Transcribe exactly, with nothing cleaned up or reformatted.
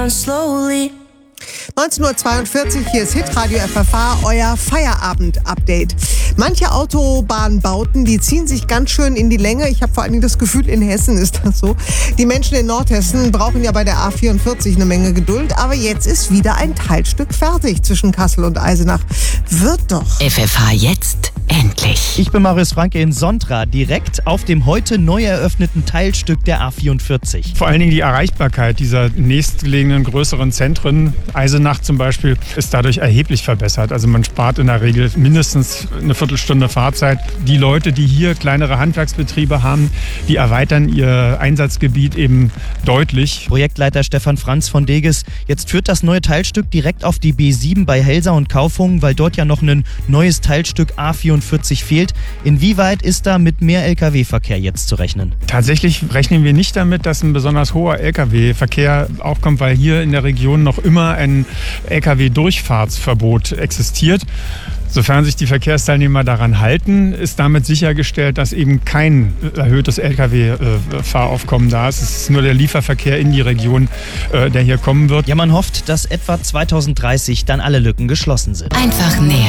neunzehn Uhr zweiundvierzig, hier ist Hitradio F F H, euer Feierabend-Update. Manche Autobahnbauten, die ziehen sich ganz schön in die Länge. Ich habe vor allen Dingen das Gefühl, in Hessen ist das so. Die Menschen in Nordhessen brauchen ja bei der A vierundvierzig eine Menge Geduld. Aber jetzt ist wieder ein Teilstück fertig zwischen Kassel und Eisenach. Wird doch. F F H jetzt endlich. Ich bin Marius Franke in Sontra, direkt auf dem heute neu eröffneten Teilstück der A vierundvierzig. Vor allen Dingen die Erreichbarkeit dieser nächstgelegenen größeren Zentren, Eisenach zum Beispiel, ist dadurch erheblich verbessert. Also man spart in der Regel mindestens eine Viertelstunde Fahrzeit. Die Leute, die hier kleinere Handwerksbetriebe haben, die erweitern ihr Einsatzgebiet eben deutlich. Projektleiter Stefan Franz von Deges, jetzt führt das neue Teilstück direkt auf die B sieben bei Helsa und Kaufungen, weil dort ja noch ein neues Teilstück A vierundvierzig fehlt. Inwieweit ist da mit mehr L K W-Verkehr jetzt zu rechnen? Tatsächlich rechnen wir nicht damit, dass ein besonders hoher L K W-Verkehr aufkommt, weil hier in der Region noch immer ein L K W-Durchfahrtsverbot existiert. Sofern sich die Verkehrsteilnehmer daran halten, ist damit sichergestellt, dass eben kein erhöhtes L K W-Fahraufkommen da ist. Es ist nur der Lieferverkehr in die Region, der hier kommen wird. Ja, man hofft, dass etwa zweitausenddreißig dann alle Lücken geschlossen sind. Einfach näher